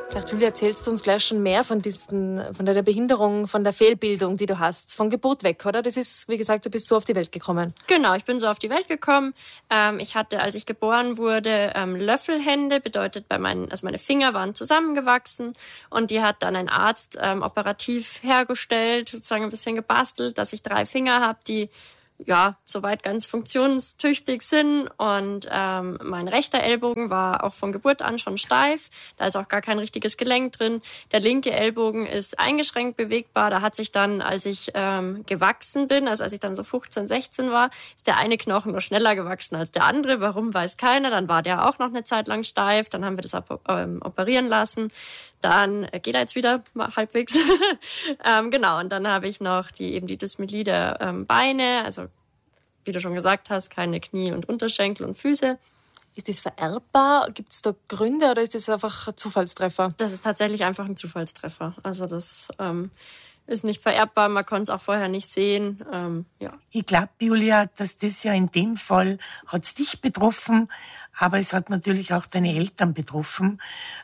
Vielleicht, Julia, erzählst du uns gleich schon mehr von der Behinderung, von der Fehlbildung, die du hast, von Geburt weg, oder? Das ist, wie gesagt, du bist so auf die Welt gekommen. Genau, ich bin so auf die Welt gekommen. Ich hatte, als ich geboren wurde, Löffelhände, bedeutet, meine Finger waren zusammengewachsen und die hat dann ein Arzt operativ hergestellt, sozusagen ein bisschen gebastelt, dass ich 3 Finger habe, die soweit ganz funktionstüchtig sind. Und mein rechter Ellbogen war auch von Geburt an schon steif. Da ist auch gar kein richtiges Gelenk drin. Der linke Ellbogen ist eingeschränkt bewegbar. Da hat sich dann, als ich gewachsen bin, also als ich dann so 15, 16 war, ist der eine Knochen noch schneller gewachsen als der andere. Warum, weiß keiner. Dann war der auch noch eine Zeit lang steif. Dann haben wir das operieren lassen. Dann geht er jetzt wieder halbwegs. Genau, und dann habe ich noch die Dysmelie der Beine, also wie du schon gesagt hast, keine Knie und Unterschenkel und Füße. Ist das vererbbar? Gibt es da Gründe oder ist das einfach ein Zufallstreffer? Das ist tatsächlich einfach ein Zufallstreffer. Also das ist nicht vererbbar, man konnte es auch vorher nicht sehen. Ich glaube, Julia, dass das ja in dem Fall hat es dich betroffen, aber es hat natürlich auch deine Eltern betroffen,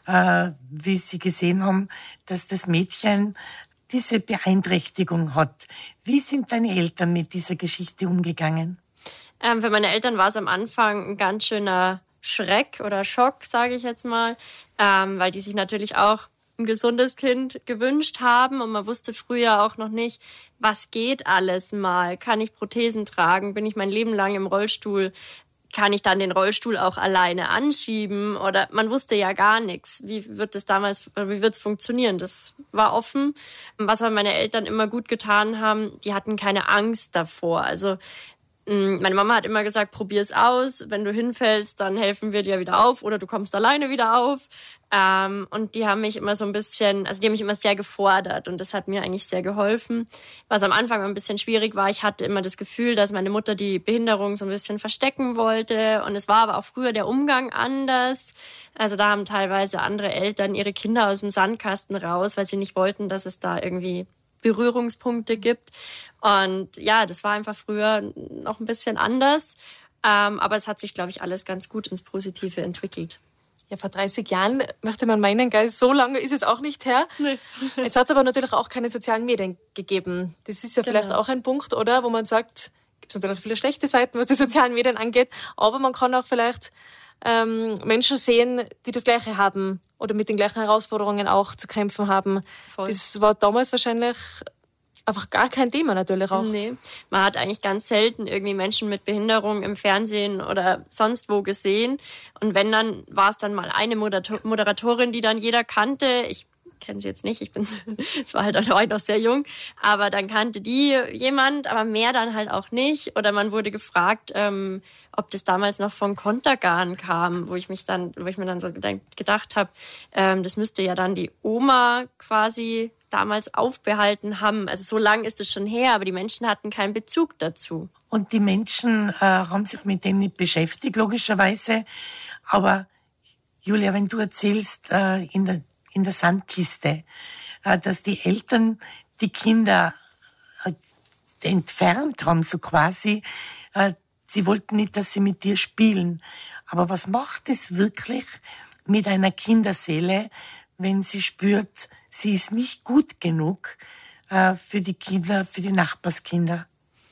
wie sie gesehen haben, dass das Mädchen diese Beeinträchtigung hat. Wie sind deine Eltern mit dieser Geschichte umgegangen? Für meine Eltern war es am Anfang ein ganz schöner Schreck oder Schock, sage ich jetzt mal, weil die sich natürlich auch ein gesundes Kind gewünscht haben und man wusste früher auch noch nicht, was geht alles mal, kann ich Prothesen tragen, bin ich mein Leben lang im Rollstuhl, kann ich dann den Rollstuhl auch alleine anschieben oder man wusste ja gar nichts, wie wird es funktionieren, das war offen. Was aber meine Eltern immer gut getan haben, die hatten keine Angst davor, also meine Mama hat immer gesagt, probier es aus, wenn du hinfällst, dann helfen wir dir wieder auf oder du kommst alleine wieder auf. Und die haben mich immer so ein bisschen, also die haben mich immer sehr gefordert und das hat mir eigentlich sehr geholfen. Was am Anfang ein bisschen schwierig war, ich hatte immer das Gefühl, dass meine Mutter die Behinderung so ein bisschen verstecken wollte und es war aber auch früher der Umgang anders. Also da haben teilweise andere Eltern ihre Kinder aus dem Sandkasten raus, weil sie nicht wollten, dass es da irgendwie Berührungspunkte gibt. Und ja, das war einfach früher noch ein bisschen anders. Aber es hat sich, glaube ich, alles ganz gut ins Positive entwickelt. Ja, vor 30 Jahren möchte man meinen, gell, so lange ist es auch nicht her. Nee. Es hat aber natürlich auch keine sozialen Medien gegeben. Das ist ja vielleicht auch ein Punkt, oder? Wo man sagt, gibt es natürlich viele schlechte Seiten, was die sozialen Medien angeht, aber man kann auch vielleicht Menschen sehen, die das Gleiche haben oder mit den gleichen Herausforderungen auch zu kämpfen haben. Voll. Das war damals wahrscheinlich einfach gar kein Thema natürlich auch. Nee, man hat eigentlich ganz selten irgendwie Menschen mit Behinderung im Fernsehen oder sonst wo gesehen. Und wenn, dann war es dann mal eine Moderatorin, die dann jeder kannte. Ich kenne sie jetzt nicht, es war halt auch noch sehr jung, aber dann kannte die jemand, aber mehr dann halt auch nicht. Oder man wurde gefragt, ob das damals noch von Kontergan kam, wo ich mir dann so gedacht habe, das müsste ja dann die Oma quasi damals aufbehalten haben. Also so lang ist es schon her, aber die Menschen hatten keinen Bezug dazu. Und die Menschen haben sich mit dem nicht beschäftigt, logischerweise. Aber Julia, wenn du erzählst, in der Sandkiste, dass die Eltern die Kinder entfernt haben, so quasi. Sie wollten nicht, dass sie mit dir spielen. Aber was macht es wirklich mit einer Kinderseele, wenn sie spürt, sie ist nicht gut genug für die Kinder, für die Nachbarskinder?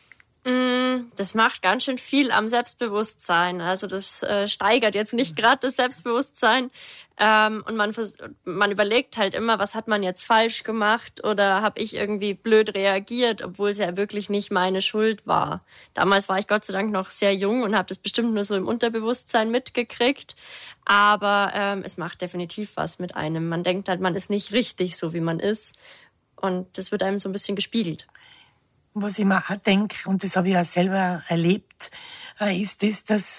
Das macht ganz schön viel am Selbstbewusstsein. Also das steigert jetzt nicht gerade das Selbstbewusstsein. Und man überlegt halt immer, was hat man jetzt falsch gemacht oder habe ich irgendwie blöd reagiert, obwohl es ja wirklich nicht meine Schuld war. Damals war ich Gott sei Dank noch sehr jung und habe das bestimmt nur so im Unterbewusstsein mitgekriegt. Aber es macht definitiv was mit einem. Man denkt halt, man ist nicht richtig so, wie man ist. Und das wird einem so ein bisschen gespiegelt. Was ich mir auch denke, und das habe ich auch selber erlebt, ist das, dass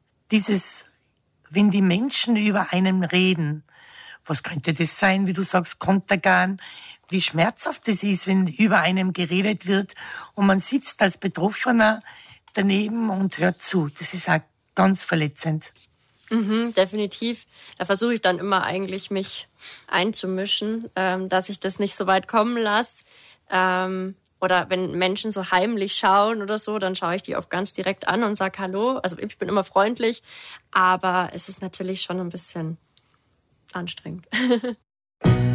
wenn die Menschen über einen reden, was könnte das sein, wie du sagst, Kontergan, wie schmerzhaft das ist, wenn über einem geredet wird und man sitzt als Betroffener daneben und hört zu. Das ist auch ganz verletzend. Definitiv. Da versuche ich dann immer eigentlich, mich einzumischen, dass ich das nicht so weit kommen lasse. Oder wenn Menschen so heimlich schauen oder so, dann schaue ich die oft ganz direkt an und sage Hallo. Also ich bin immer freundlich, aber es ist natürlich schon ein bisschen anstrengend. Musik